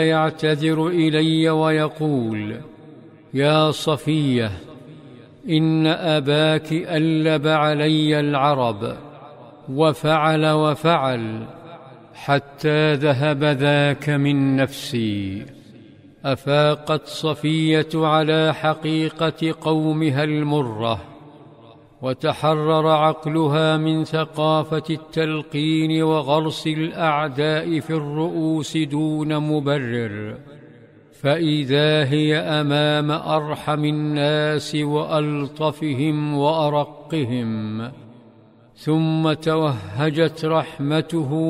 يعتذر إلي ويقول: يا صفية، إن أباك ألب علي العرب وفعل وفعل حتى ذهب ذاك من نفسي. أفاقت صفية على حقيقة قومها المرة، وتحرر عقلها من ثقافة التلقين وغرس الأعداء في الرؤوس دون مبرر، فإذا هي أمام أرحم الناس وألطفهم وأرقهم، ثم توهجت رحمته